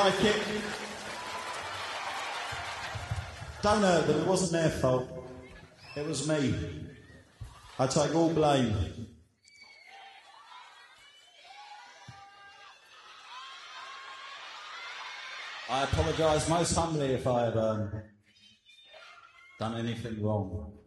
like it. Don't hurt them, it wasn't their fault. It was me. I take all blame. I apologise most humbly if I have done anything wrong.